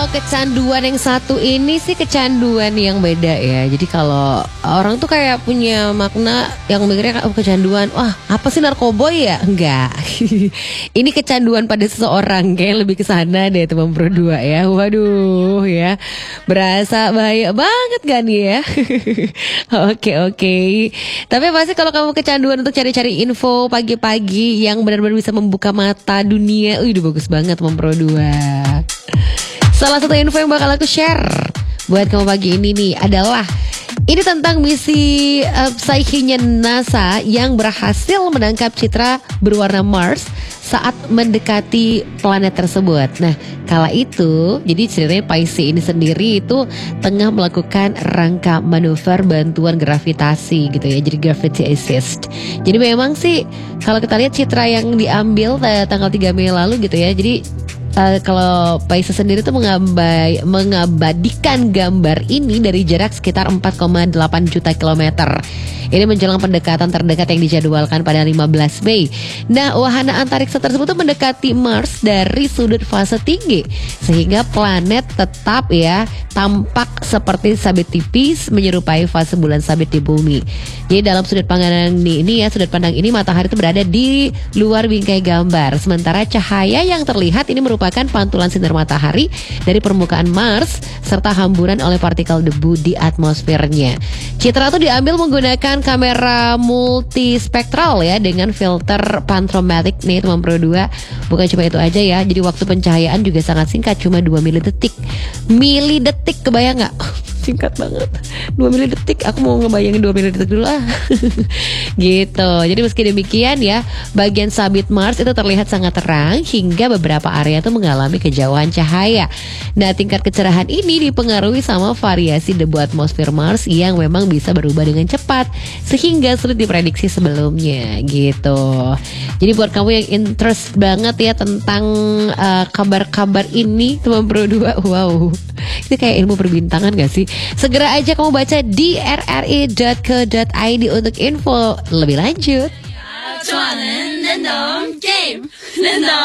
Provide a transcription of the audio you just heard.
Kalau kecanduan yang satu ini sih kecanduan yang beda ya. Jadi kalau orang tuh kayak punya makna yang mikirnya kecanduan, wah apa sih narkoboy ya? Enggak. Ini kecanduan pada seseorang, kayak lebih ke sana deh teman berdua ya. Waduh ya, berasa bahaya banget kan ya. Oke. Tapi pasti kalau kamu kecanduan untuk cari-cari info pagi-pagi yang benar-benar bisa membuka mata dunia, udah bagus banget teman berdua. Salah satu info yang bakal aku share buat kamu pagi ini nih adalah ini tentang misi Psyche-nya NASA yang berhasil menangkap citra berwarna Mars saat mendekati planet tersebut. Nah, kala itu, jadi ceritanya Pisces ini sendiri itu tengah melakukan rangka manuver bantuan gravitasi gitu ya, jadi gravity assist. Jadi memang sih kalau kita lihat citra yang diambil tanggal 3 Mei lalu gitu ya, jadi kalau Pisces sendiri tuh mengabadikan gambar ini dari jarak sekitar 4,8 juta kilometer. Ini menjelang pendekatan terdekat yang dijadwalkan pada 15 Mei. Nah, wahana antariksa tersebut tuh mendekati Mars dari sudut fase tinggi, sehingga planet tetap ya tampak seperti sabit tipis menyerupai fase bulan sabit di bumi. Jadi dalam sudut pandang ini matahari itu berada di luar bingkai gambar, sementara cahaya yang terlihat ini merupakan pantulan sinar matahari dari permukaan Mars serta hamburan oleh partikel debu di atmosfernya. Citra itu diambil menggunakan kamera multispektral ya dengan filter panchromatic nih teman Pro 2. Bukan cuma itu aja ya, jadi waktu pencahayaan juga sangat singkat, cuma 2 milidetik. Milidetik, kebayang gak? Singkat banget, 2 milidetik. Aku mau ngebayangin 2 milidetik dulu gitu. Jadi meski demikian ya, bagian sabit Mars itu terlihat sangat terang hingga beberapa area itu mengalami kejauhan cahaya. Nah, tingkat kecerahan ini dipengaruhi sama variasi debu atmosfer Mars yang memang bisa berubah dengan cepat sehingga sulit diprediksi sebelumnya gitu. Jadi buat kamu yang interest banget ya tentang kabar-kabar ini teman Pro 2, wow, itu kayak ilmu perbintangan gak sih? Segera aja kamu baca di rri.co.id untuk info lebih lanjut.